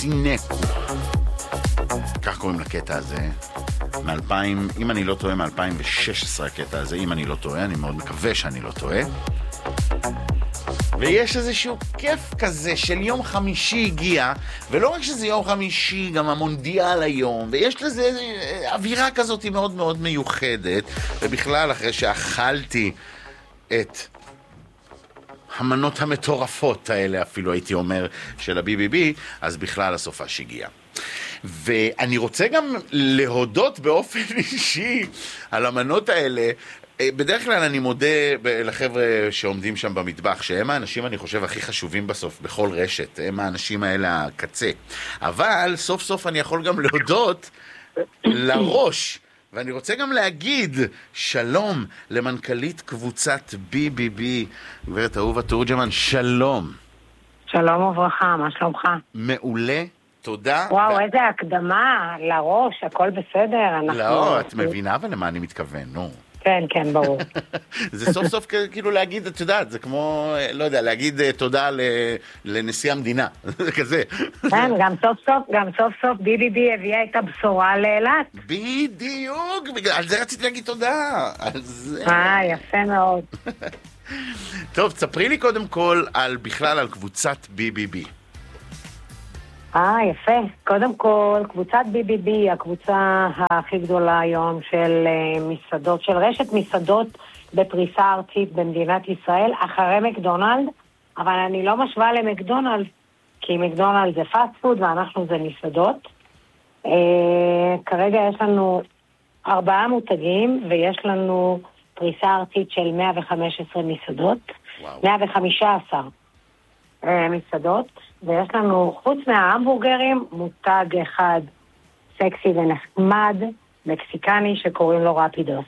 סינקו. כך קוראים לקטע הזה. אם אני לא טועה, מ-2016 הקטע הזה, אם אני לא טועה, אני מאוד מקווה שאני לא טועה. ויש איזשהו כיף כזה של יום חמישי הגיע, ולא רק שזה יום חמישי, גם המונדיאל היום, ויש לזה אווירה כזאת מאוד מאוד מיוחדת, ובכלל אחרי שאכלתי את המנות המטורפות האלה, אפילו הייתי אומר, של ה-BBB, אז בכלל הסופש הגיע. ואני רוצה גם להודות באופן אישי על המנות האלה. בדרך כלל אני מודה לחבר'ה שעומדים שם במטבח, שהם האנשים, אני חושב, הכי חשובים בסוף, בכל רשת. הם האנשים האלה הקצה. אבל סוף סוף אני יכול גם להודות לראש. ואני רוצה גם להגיד שלום למנכ"לית קבוצת BBB, גברת אהובה תורג'מן, שלום. שלום וברכה, מה שלומך? מעולה. תודה. וואו, איזה הקדמה לראש, הכל בסדר. לא, את מבינה אבל למה אני מתכוון, נו. כן, כן, ברור. זה סוף סוף כאילו להגיד, את יודעת, זה כמו, לא יודע, להגיד תודה לנשיא המדינה, זה כזה. כן, גם סוף סוף BBB הביאה את הבשורה לאילת. בדיוק, על זה רציתי להגיד תודה. יפה מאוד. טוב, תספרי לי קודם כל בכלל על קבוצת BBB. יפה. קודם כל, קבוצת BBB היא הקבוצה הכי גדולה היום של מסעדות, של רשת מסעדות בפריסה ארצית במדינת ישראל, אחרי מקדונלד, אבל אני לא משווה למקדונלד, כי מקדונלד זה פאסט פוד ואנחנו זה מסעדות. כרגע יש לנו 4 מותגים, ויש לנו פריסה ארצית של 115 מסעדות, 115 מסעדות, ויש לנו, חוץ מההמבורגרים, מותג אחד סקסי ונחמד, מקסיקני, שקוראים לו רפידוס.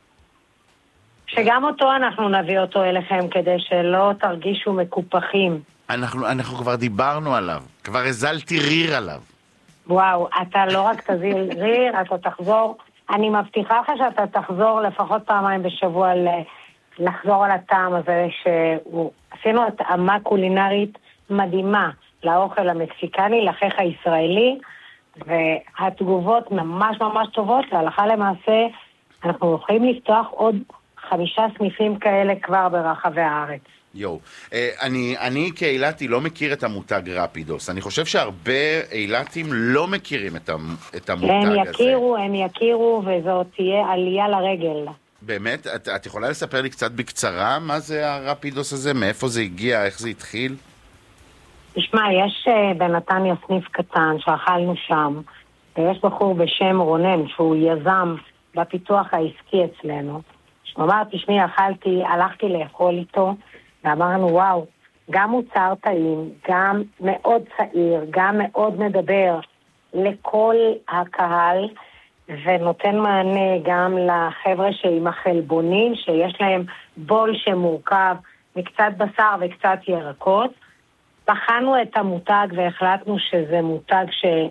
שגם אותו אנחנו נביא אותו אליכם, כדי שלא תרגישו מקופחים. אנחנו כבר דיברנו עליו, כבר הזלתי ריר עליו. וואו, אתה לא רק תזיל ריר, אתה תחזור, אני מבטיחה לך שאתה תחזור לפחות פעמיים בשבוע לחזור על הטעם הזה, שעשינו התאמה קולינרית מדהימה לאוכל המקסיקני, לחך הישראלי, והתגובות ממש ממש טובות, והלכה למעשה אנחנו יכולים לפתוח עוד 5 סניפים כאלה כבר ברחבי הארץ. אני כאילתי לא מכיר את המותג רפידוס. אני חושב שהרבה אילתים לא מכירים את המותג הזה. הם יכירו, וזאת תהיה עלייה לרגל. באמת? את יכולה לספר לי קצת בקצרה מה זה הרפידוס הזה? מאיפה זה הגיע? איך זה התחיל? תשמע, יש בנתניה סניף קטן שאכלנו שם, ויש בחור בשם רונן שהוא יזם בפיתוח העסקי אצלנו. הוא אמר, תשמעי, הלכתי לאכול איתו, ואמרנו, וואו, גם מוצר טעים, גם מאוד צעיר, גם מאוד מדבר לכל הקהל, ונותן מענה גם לחבר'ה שעם החלבונים, שיש להם בול שמורכב מקצת בשר וקצת ירקות. בחנו את המותג והחלטנו שזה מותג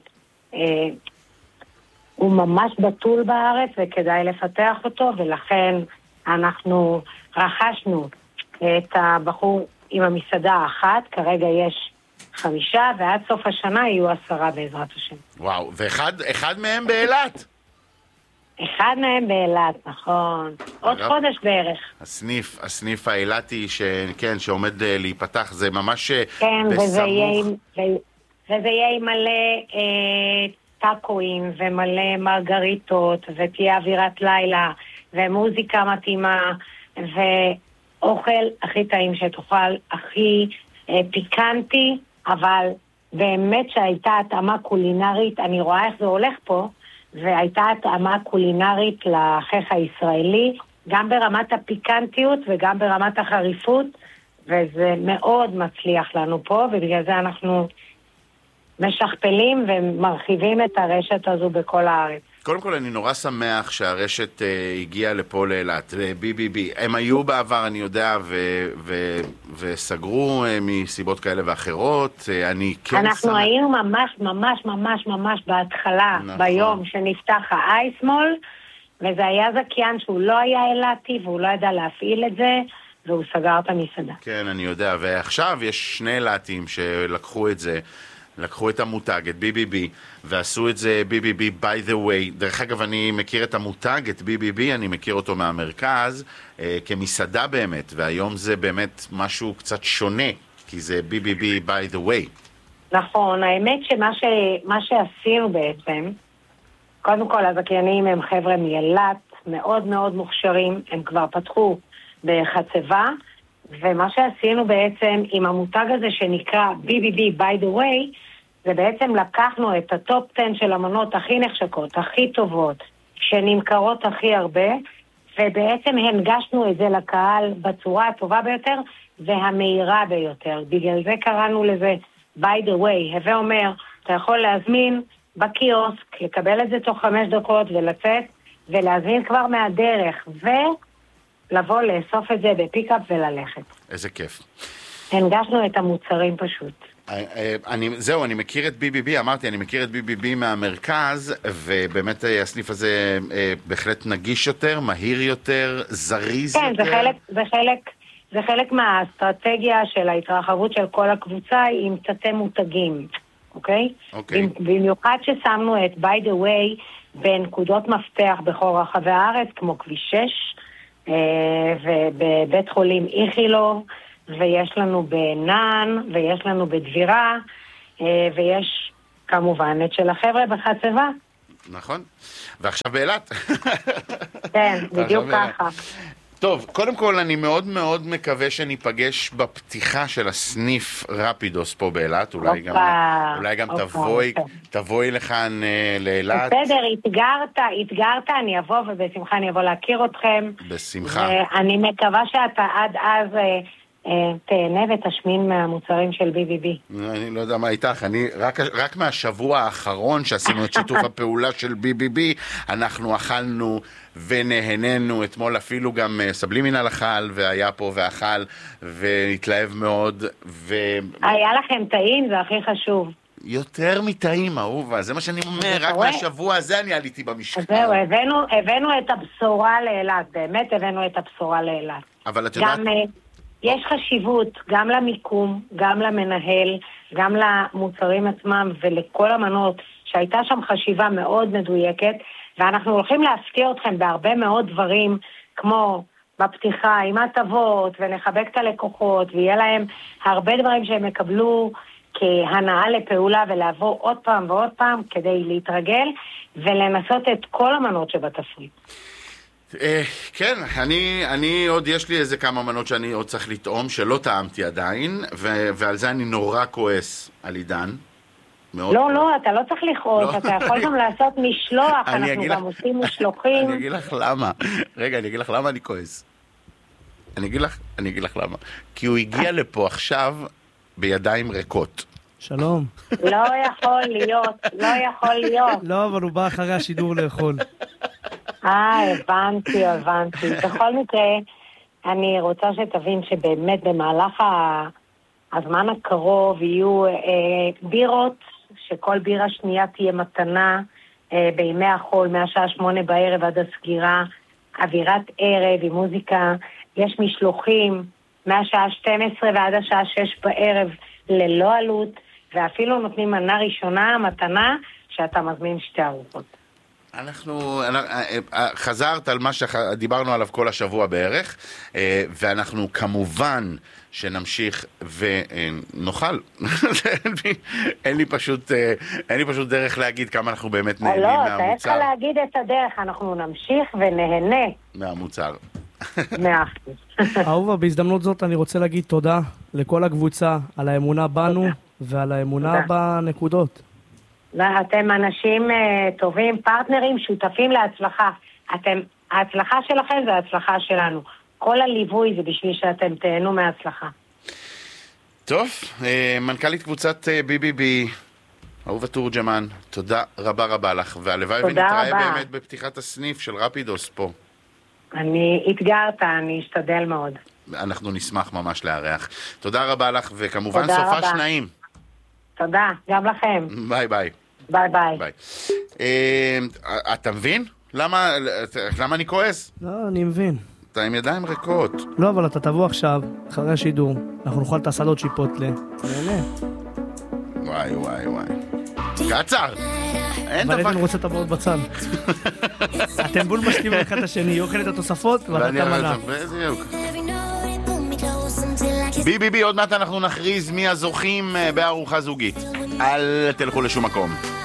שהוא ממש בטול בארץ וכדאי לפתח אותו, ולכן אנחנו רכשנו את הבחור עם המסעדה האחת, כרגע יש 5, ועד סוף השנה יהיו 10 בעזרת השם. וואו, ואחד מהם באילת. אחד מהם באילת, נכון. עוד חודש בערך. הסניף האילתי שעומד להיפתח, זה ממש כן, בסמוך. וזה יהיה עם מלא טאקואים ומלא מרגריטות, ותהיה אווירת לילה, ומוזיקה מתאימה, ואוכל הכי טעים שתאכל, הכי פיקנטי, אבל באמת שהייתה התאמה קולינרית, אני רואה איך זה הולך פה, והייתה התאמה קולינרית לחך הישראלי, גם ברמת הפיקנטיות וגם ברמת החריפות, וזה מאוד מצליח לנו פה, ובגלל זה אנחנו משכפלים ומרחיבים את הרשת הזו בכל הארץ. קודם כל אני נורא שמח שהרשת הגיעה לפה לאילת, BBB. הם היו בעבר, אני יודע, וסגרו מסיבות כאלה ואחרות. אנחנו היינו ממש בהתחלה, נכון. ביום שנפתח האייסמול, וזה היה זכיין שהוא לא היה אילתי, והוא לא ידע להפעיל את זה, והוא סגר את המסעדה. כן, אני יודע, ועכשיו יש 2 אילתים שלקחו את זה, לקחו את המותג, את BBB, ועשו את זה BBB by the way. דרך אגב, אני מכיר את המותג, את BBB, אני מכיר אותו מהמרכז, כמסעדה באמת, והיום זה באמת משהו קצת שונה, כי זה BBB by the way. נכון, האמת שמה שעשינו בעצם, קודם כל הזכיינים הם חבר'ה מאילת, מאוד מאוד מוכשרים, הם כבר פתחו בחצבה, ומה שעשינו בעצם עם המותג הזה שנקרא BBB by the way, זה בעצם לקחנו את הטופ 10 של המנות הכי נחשקות, הכי טובות, שנמכרות הכי הרבה, ובעצם הנגשנו את זה לקהל בצורה הטובה ביותר והמהירה ביותר. בגלל זה קראנו לזה by the way. הווה אומר, אתה יכול להזמין בקיוסק, לקבל את זה תוך 5 דקות ולצאת, ולהזמין כבר מהדרך, ולבוא לאסוף את זה בפיקאפ וללכת. איזה כיף. הנגשנו את המוצרים פשוט. זהו, אני מכיר את BBB, אמרתי, אני מכיר את BBB מהמרכז, ובאמת הסניף הזה בהחלט נגיש יותר, מהיר יותר, זריז יותר. כן, זה חלק מהאסטרטגיה של ההתרחבות של כל הקבוצה עם תתי מותגים, אוקיי? במיוחד ששמנו את by the way בנקודות מפתח בכל רחבי הארץ, כמו כביש 6, ובבית חולים איכילוב, ויש לנו בנען, ויש לנו בדבירה, ויש כמובן את של החבר'ה בחצבה. נכון. ועכשיו באילת. כן, בדיוק ככה. טוב, קודם כל אני מאוד מאוד מקווה שניפגש בפתיחה של הסניף רפידוס פה באילת, אולי גם תבואי לכאן לאילת. בסדר, התגרת, אני אבוא ובשמחה אני אבוא להכיר אתכם. בשמחה. ואני מקווה שאתה עד אז תהנה ותשמין מהמוצרים של BBB. אני לא יודע מה איתך, רק מהשבוע האחרון שעשינו את שיתוף הפעולה של BBB, אנחנו אכלנו ונהננו, אתמול אפילו גם סבלימינל אכל, והיה פה ואכל, והתלהב מאוד, היה לכם טעים, זה הכי חשוב. יותר מטעים, אהובה, זה מה שאני אומר, רק מהשבוע הזה אני עליתי במשקל. זהו, הבאנו את הבשורה לאילת, באמת הבאנו את הבשורה לאילת. אבל את יודעת... יש חשיבות גם למיקום, גם למנהל, גם למוצרים עצמם ולכל המנות, שהייתה שם חשיבה מאוד מדויקת, ואנחנו הולכים להפתיע אתכם בהרבה מאוד דברים, כמו בפתיחה עם הטבות, ונחבק את הלקוחות, ויהיה להם הרבה דברים שהם יקבלו כהנאה לפעולה, ולעבור עוד פעם ועוד פעם כדי להתרגל, ולנסות את כל המנות שבתפריט. כן, אני עוד יש לי איזה כמה מנות שאני עוד צריך לטעום שלא טעמתי עדיין, ועל זה אני נורא כועס על עידן. לא, אתה לא צריך לכעוס, אתה יכול גם לעשות משלוח, אנחנו גם עושים משלוחים. אני אגיד לך למה. רגע, אני אגיד לך למה אני כועס. אני אגיד לך למה. כי הוא הגיע לפה עכשיו בידיים ריקות. שלום. לא יכול להיות. לא, אבל הוא בא אחרי השידור לאכול. הבנתי. בכל מקרה, אני רוצה שתבין שבאמת במהלך הזמן הקרוב יהיו בירות, שכל בירה שנייה תהיה מתנה בימי החול, מהשעה 8 בערב עד הסגירה, אווירת ערב עם מוזיקה, יש משלוחים מהשעה 12 ועד השעה 6 בערב ללא עלות, ואפילו נותנים מנה ראשונה, מתנה, שאתה מזמין 2 ארוחות. חזרת על מה שדיברנו עליו כל השבוע בערך, ואנחנו כמובן שנמשיך ונאכל. אין לי פשוט דרך להגיד כמה אנחנו באמת נהנים מהמוצר. לא, אתה צריך להגיד את הדרך, אנחנו נמשיך ונהנה מהמוצר. 100%. אהובה, בהזדמנות זאת אני רוצה להגיד תודה לכל הקבוצה על האמונה בנו ועל האמונה בנקודות. אתם אנשים טובים, פרטנרים, שותפים להצלחה. ההצלחה שלכם זה ההצלחה שלנו. כל הליווי זה בשביל שאתם תהנו מההצלחה. טוב, מנכ"לית קבוצת BBB, אהובה תורג'מן, תודה רבה לך, והלוואי ונתראה באמת בפתיחת הסניף של רפידוס פה. אני אשתדל מאוד. אנחנו נשמח ממש לארח. תודה רבה לך, וכמובן סופה שניים. תודה, גם לכם. ביי. אתה מבין? למה אני כועס? לא, אני מבין. אתה עם ידיים ריקות. לא, אבל אתה תבוא עכשיו, אחרי השידור. אנחנו נאכל את הסלט שיפוטלה. נהנה. וואי, וואי, וואי. קצר! אין אבל דבר... עדן רוצה טבעות בצד. אתם בול משקיעים אחד את השני, אוכל את התוספות ואתה מנה. בדיוק. בי, עוד מעט אנחנו נכריז מי הזוכים בארוחה זוגית. אל תלכו לשום מקום.